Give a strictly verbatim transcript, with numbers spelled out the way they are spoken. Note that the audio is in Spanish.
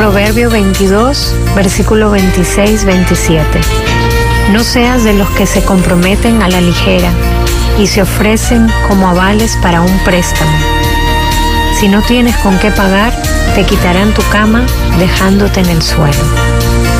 Proverbio veintidós, versículo veintiséis veintisiete. No seas de los que se comprometen a la ligera y se ofrecen como avales para un préstamo. Si no tienes con qué pagar, te quitarán tu cama dejándote en el suelo.